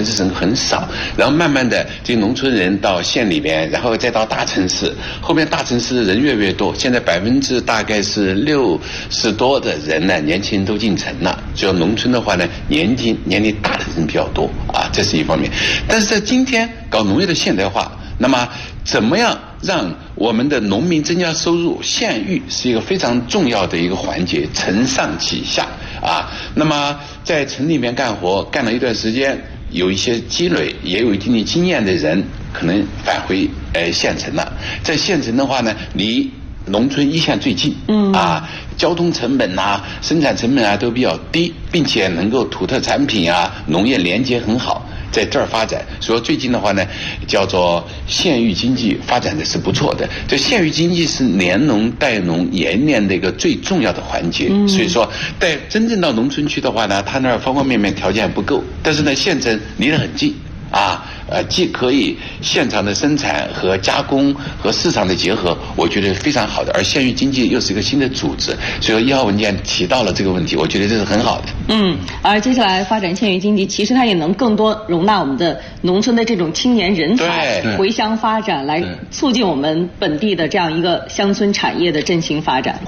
市人口很少，然后慢慢的这农村人到县里边，然后再到大城市，后面大城市人越来越多，现在大概是60%多的人呢，年轻人都进城了。只有农村的话呢，年龄大的人比较多啊，这是一方面。但是在今天搞农业的现代化，那么怎么样让我们的农民增加收入？县域是一个非常重要的一个环节，承上启下啊。那么在城里面干活干了一段时间，有一些积累，也有一定的经验的人，可能返回县城了。在县城的话呢，离农村一线最近，交通成本啊、生产成本啊都比较低，并且能够土特产品啊、农业连接很好。在这儿发展，所以最近的话呢，叫做县域经济发展的是不错的。这县域经济是连农带农延年的一个最重要的环节。所以说，在真正到农村去的话呢，它那儿方方面面条件不够，但是呢，县城离得很近啊，既可以现场的生产和加工和市场的结合，我觉得非常好的。而县域经济又是一个新的组织，所以1号文件提到了这个问题，我觉得这是很好的。 而接下来发展县域经济，其实它也能更多容纳我们的农村的这种青年人才回乡发展，来促进我们本地的这样一个乡村产业的振兴发展。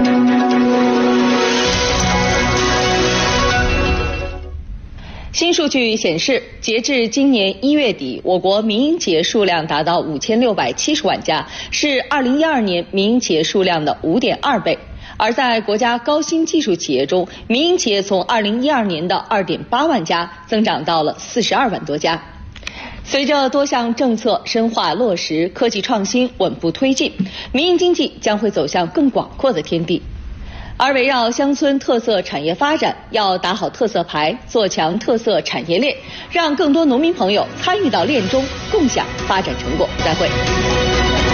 新数据显示，截至今年1月底，我国民营企业数量达到5670万家，是2012年民营企业数量的5.2倍。而在国家高新技术企业中，民营企业从2012年的2.8万家增长到了42万多家。随着多项政策深化落实，科技创新稳步推进，民营经济将会走向更广阔的天地。而围绕乡村特色产业发展，要打好特色牌，做强特色产业链，让更多农民朋友参与到链中，共享发展成果。再会。